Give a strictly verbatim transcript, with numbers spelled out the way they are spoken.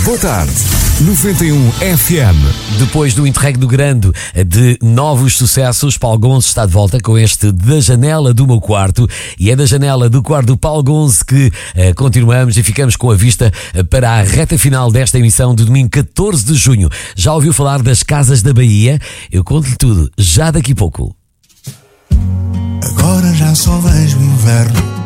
Boa tarde, noventa e um F M. Depois do interregno grande de novos sucessos, Paulo Gonço está de volta com este Da Janela do Meu Quarto. E é da janela do quarto do Paulo Gonço que uh, continuamos e ficamos com a vista uh, para a reta final desta emissão de domingo catorze de junho. Já ouviu falar das Casas da Bahia? Eu conto-lhe tudo, já daqui a pouco. Agora já só vejo inverno